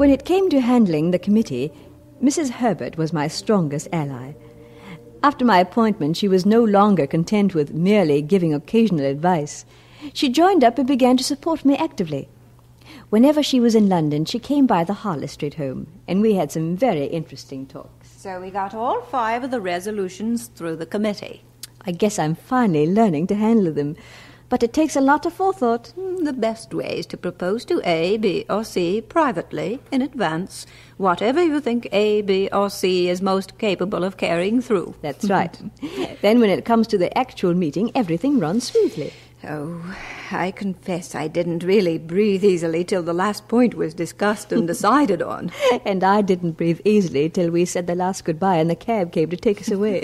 When it came to handling the committee, Mrs. Herbert was my strongest ally. After my appointment, she was no longer content with merely giving occasional advice. She joined up and began to support me actively. Whenever she was in London, she came by the Harley Street home, and we had some very interesting talks. So we got all 5 of the resolutions through the committee. I guess I'm finally learning to handle them, but it takes a lot of forethought. The best way is to propose to A, B, or C privately, in advance, whatever you think A, B, or C is most capable of carrying through. That's right. Then when it comes to the actual meeting, everything runs smoothly. Oh, I confess I didn't really breathe easily till the last point was discussed and decided on. And I didn't breathe easily till we said the last goodbye and the cab came to take us away.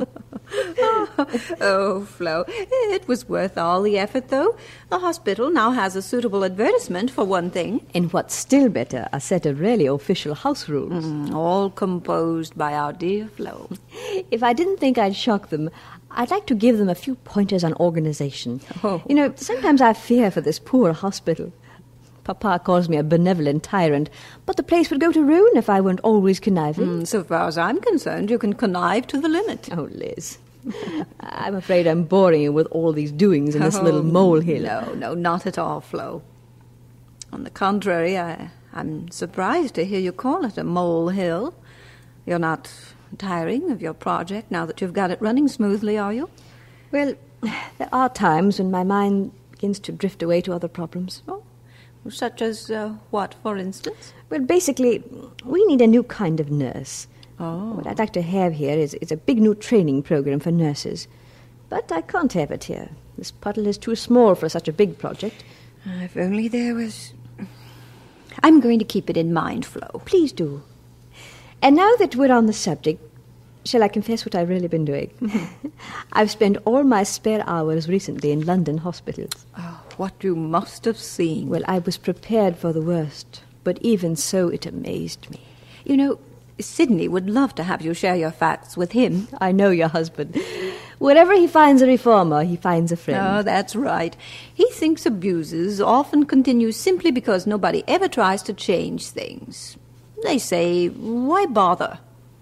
Oh, Flo, it was worth all the effort, though. The hospital now has a suitable advertisement, for one thing. And what's still better, a set of really official house rules. All composed by our dear Flo. If I didn't think I'd shock them, I'd like to give them a few pointers on organization. Oh. You know, sometimes I fear for this poor hospital. Papa calls me a benevolent tyrant, but the place would go to ruin if I weren't always conniving. So far as I'm concerned, you can connive to the limit. Oh, Liz, I'm afraid I'm boring you with all these doings in this little molehill. No, not at all, Flo. On the contrary, I'm surprised to hear you call it a molehill. You're not tiring of your project now that you've got it running smoothly, are you? Well, there are times when my mind begins to drift away to other problems. Oh, such as what, for instance? Well, basically, we need a new kind of nurse. Oh. What I'd like to have here is a big new training program for nurses. But I can't have it here. This puddle is too small for such a big project. If only there was... I'm going to keep it in mind, Flo. Please do. And now that we're on the subject, shall I confess what I've really been doing? I've spent all my spare hours recently in London hospitals. Oh, what you must have seen. Well, I was prepared for the worst, but even so it amazed me. You know, Sidney would love to have you share your facts with him. I know your husband. Wherever he finds a reformer, he finds a friend. Oh, that's right. He thinks abuses often continue simply because nobody ever tries to change things. They say, why bother?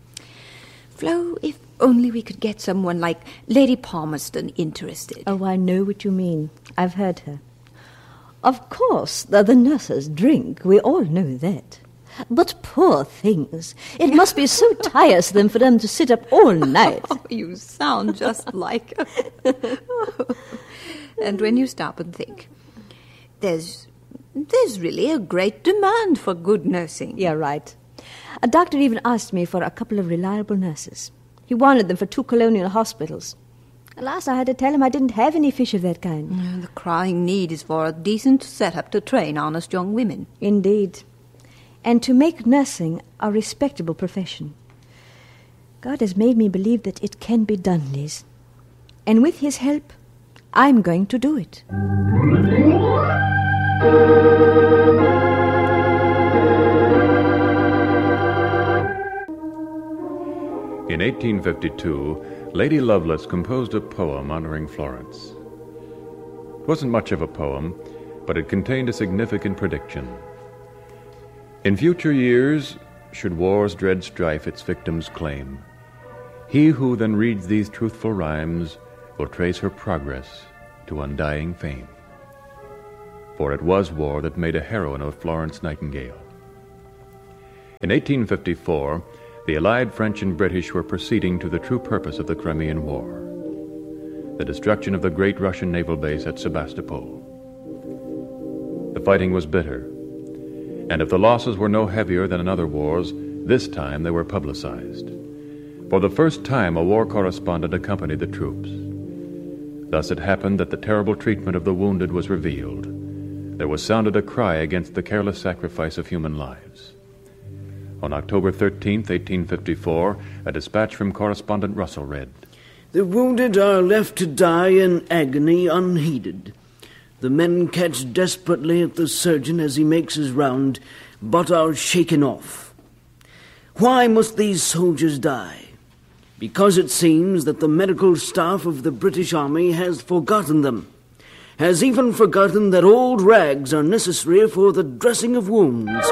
Flo, if only we could get someone like Lady Palmerston interested. Oh, I know what you mean. I've heard her. Of course, the nurses drink. We all know that. But poor things. It must be so tiresome for them to sit up all night. Oh, you sound just like her. And when you stop and think, there's really a great demand for good nursing. Yeah, right. A doctor even asked me for a couple of reliable nurses. He wanted them for 2 colonial hospitals. At last I had to tell him I didn't have any fish of that kind. The crying need is for a decent setup to train honest young women. Indeed. And to make nursing a respectable profession. God has made me believe that it can be done, Liz. And with his help, I'm going to do it. In 1852, Lady Lovelace composed a poem honoring Florence. It wasn't much of a poem, but it contained a significant prediction. In future years, should war's dread strife its victims claim, he who then reads these truthful rhymes will trace her progress to undying fame. For it was war that made a heroine of Florence Nightingale. In 1854, the Allied French and British were proceeding to the true purpose of the Crimean War, the destruction of the great Russian naval base at Sebastopol. The fighting was bitter, and if the losses were no heavier than in other wars, this time they were publicized. For the first time, a war correspondent accompanied the troops. Thus it happened that the terrible treatment of the wounded was revealed. There was sounded a cry against the careless sacrifice of human lives. On October 13, 1854, a dispatch from correspondent Russell read, "The wounded are left to die in agony unheeded. The men catch desperately at the surgeon as he makes his round, but are shaken off. Why must these soldiers die? Because it seems that the medical staff of the British Army has forgotten them, has even forgotten that old rags are necessary for the dressing of wounds.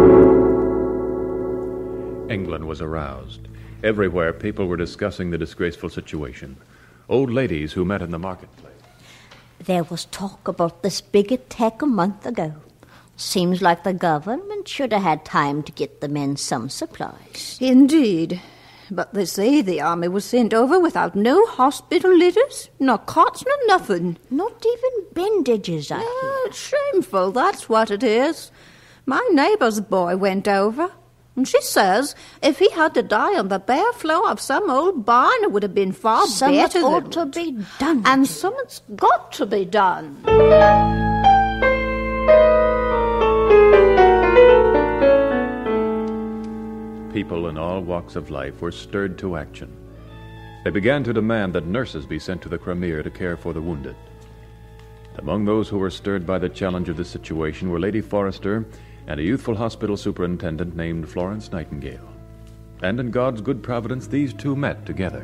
England was aroused. Everywhere people were discussing the disgraceful situation. Old ladies who met in the marketplace. There was talk about this big attack a month ago. Seems like the government should have had time to get the men some supplies. Indeed. But they say the army was sent over without no hospital litters, nor cots, nor nothing. Not even bandages, I hear. It's shameful, that's what it is. My neighbour's boy went over, and she says if he had to die on the bare floor of some old barn, it would have been far better than... ought to be done. And something's got to be done. People in all walks of life were stirred to action. They began to demand that nurses be sent to the Crimea to care for the wounded. Among those who were stirred by the challenge of the situation were Lady Forrester and a youthful hospital superintendent named Florence Nightingale. And in God's good providence, these two met together.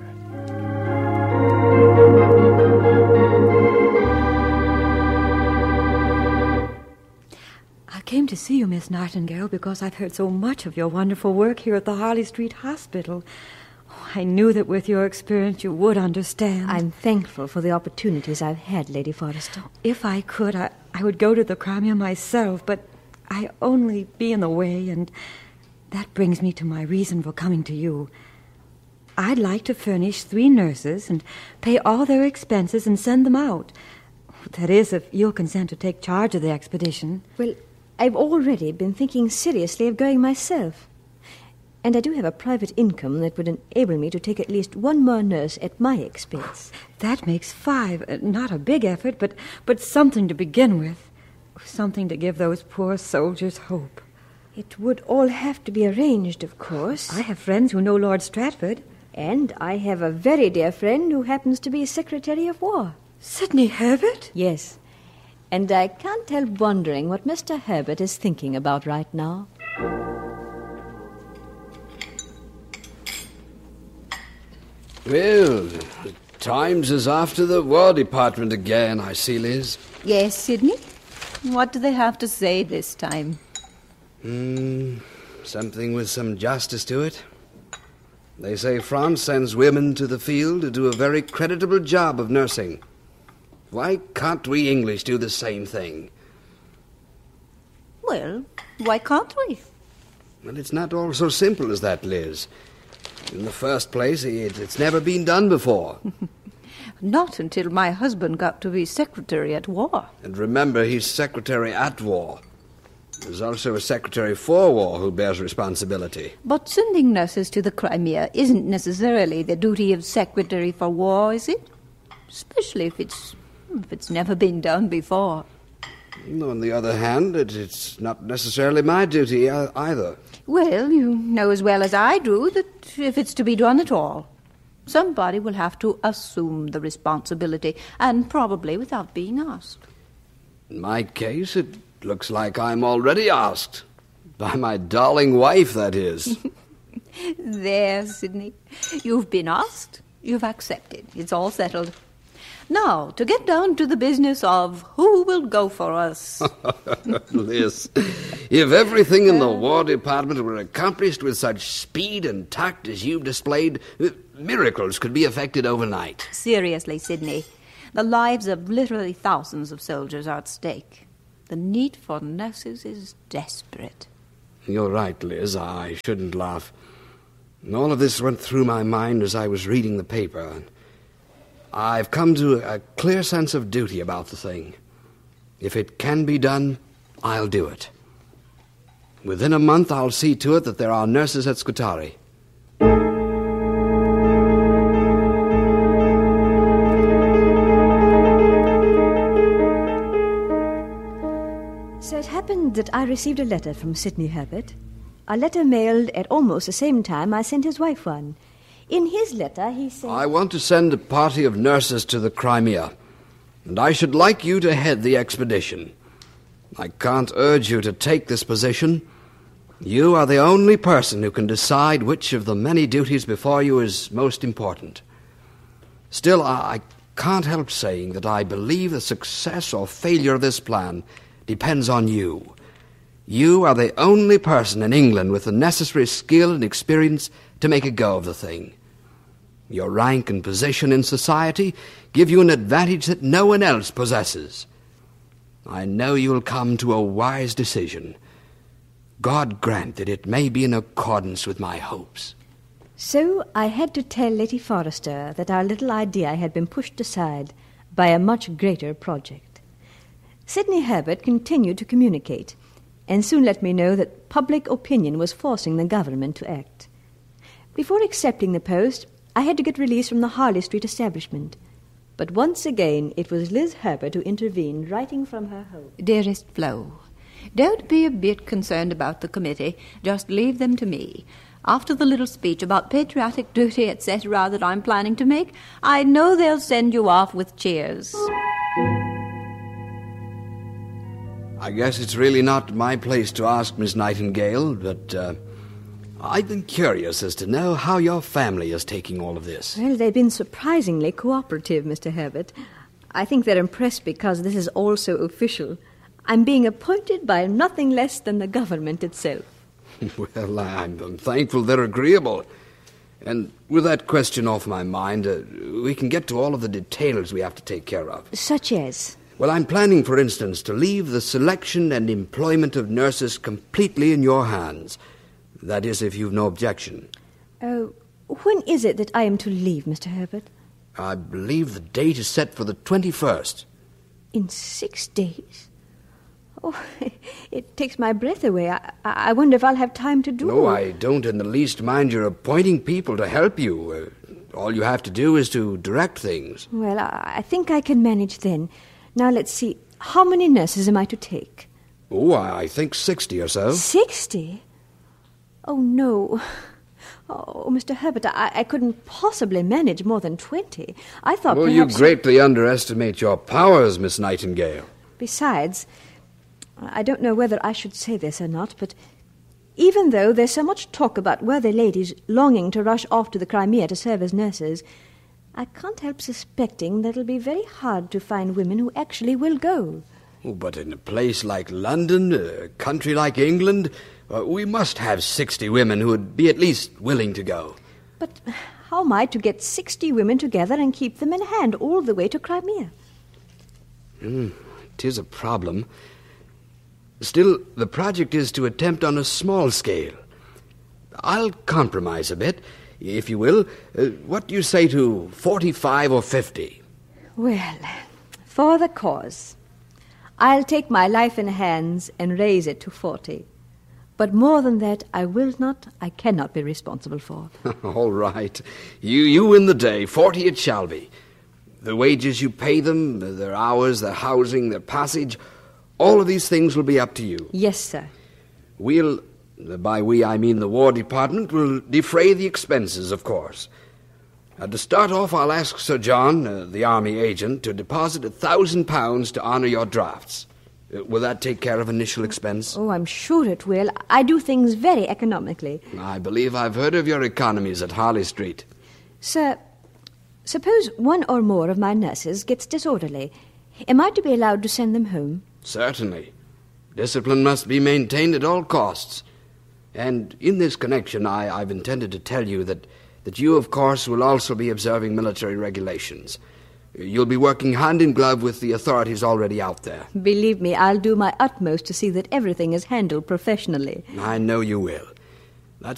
I came to see you, Miss Nightingale, because I've heard so much of your wonderful work here at the Harley Street Hospital. Oh, I knew that with your experience you would understand. I'm thankful for the opportunities I've had, Lady Forrester. If I could, I would go to the Crimea myself, but I only be in the way, and that brings me to my reason for coming to you. I'd like to furnish 3 nurses and pay all their expenses and send them out. That is, if you'll consent to take charge of the expedition. Well, I've already been thinking seriously of going myself. And I do have a private income that would enable me to take at least 1 more nurse at my expense. That makes 5. Not a big effort, but something to begin with. Something to give those poor soldiers hope. It would all have to be arranged, of course. I have friends who know Lord Stratford. And I have a very dear friend who happens to be Secretary of War. Sidney Herbert? Yes. And I can't help wondering what Mr. Herbert is thinking about right now. Well, Times is after the War Department again, I see, Liz. Yes, Sidney? What do they have to say this time? Something with some justice to it. They say France sends women to the field to do a very creditable job of nursing. Why can't we English do the same thing? Well, why can't we? Well, it's not all so simple as that, Liz. In the first place, it's never been done before. Not until my husband got to be Secretary at War. And remember, he's Secretary at War. There's also a Secretary for War who bears responsibility. But sending nurses to the Crimea isn't necessarily the duty of Secretary for War, is it? Especially if it's never been done before. On the other hand, it's not necessarily my duty either. Well, you know as well as I do that if it's to be done at all, somebody will have to assume the responsibility, and probably without being asked. In my case, it looks like I'm already asked. By my darling wife, that is. There, Sidney. You've been asked. You've accepted. It's all settled. Now, to get down to the business of who will go for us. Liz, if everything in the War Department were accomplished with such speed and tact as you've displayed, miracles could be effected overnight. Seriously, Sidney, the lives of literally thousands of soldiers are at stake. The need for nurses is desperate. You're right, Liz. I shouldn't laugh. All of this went through my mind as I was reading the paper. I've come to a clear sense of duty about the thing. If it can be done, I'll do it. Within a month, I'll see to it that there are nurses at Scutari. So it happened that I received a letter from Sidney Herbert. A letter mailed at almost the same time I sent his wife one. In his letter, he said... I want to send a party of nurses to the Crimea, and I should like you to head the expedition. I can't urge you to take this position. You are the only person who can decide which of the many duties before you is most important. Still, I can't help saying that I believe the success or failure of this plan depends on you. You are the only person in England with the necessary skill and experience to make a go of the thing. Your rank and position in society give you an advantage that no one else possesses. I know you'll come to a wise decision. God grant that it may be in accordance with my hopes. So I had to tell Lady Forrester that our little idea had been pushed aside by a much greater project. Sidney Herbert continued to communicate, and soon let me know that public opinion was forcing the government to act. Before accepting the post, I had to get release from the Harley Street establishment. But once again it was Liz Herbert who intervened, writing from her home. Dearest Flo, don't be a bit concerned about the committee. Just leave them to me. After the little speech about patriotic duty, etc., that I'm planning to make, I know they'll send you off with cheers. I guess it's really not my place to ask, Miss Nightingale, but I've been curious as to know how your family is taking all of this. Well, they've been surprisingly cooperative, Mr. Herbert. I think they're impressed because this is all so official. I'm being appointed by nothing less than the government itself. Well, I'm thankful they're agreeable. And with that question off my mind, we can get to all of the details we have to take care of. Such as? Well, I'm planning, for instance, to leave the selection and employment of nurses completely in your hands. That is, if you've no objection. Oh, when is it that I am to leave, Mr. Herbert? I believe the date is set for the 21st. In 6 days? Oh, it takes my breath away. I wonder if I'll have time to do it. No, I don't in the least mind your appointing people to help you. All you have to do is to direct things. Well, I think I can manage then. Now, let's see. How many nurses am I to take? Oh, I think 60 or so. 60? Oh, no. Oh, Mr. Herbert, I couldn't possibly manage more than 20. I thought well, perhaps... you greatly underestimate your powers, Miss Nightingale. Besides, I don't know whether I should say this or not, but even though there's so much talk about worthy ladies longing to rush off to the Crimea to serve as nurses, I can't help suspecting that it'll be very hard to find women who actually will go. Oh, but in a place like London, a country like England, we must have 60 women who would be at least willing to go. But how am I to get 60 women together and keep them in hand all the way to Crimea? 'Tis a problem. Still, the project is to attempt on a small scale. I'll compromise a bit, if you will. What do you say to 45 or 50? Well, for the cause, I'll take my life in hands and raise it to 40. But more than that, I cannot be responsible for. All right. You win the day. 40 it shall be. The wages you pay them, their hours, their housing, their passage, all of these things will be up to you. Yes, sir. We'll, by we I mean the War Department, will defray the expenses, of course. To start off, I'll ask Sir John, the Army agent, to deposit £1,000 to honour your drafts. Will that take care of initial expense? Oh, I'm sure it will. I do things very economically. I believe I've heard of your economies at Harley Street. Sir, suppose one or more of my nurses gets disorderly. Am I to be allowed to send them home? Certainly. Discipline must be maintained at all costs. And in this connection, I've intended to tell you that you, of course, will also be observing military regulations. You'll be working hand in glove with the authorities already out there. Believe me, I'll do my utmost to see that everything is handled professionally. I know you will.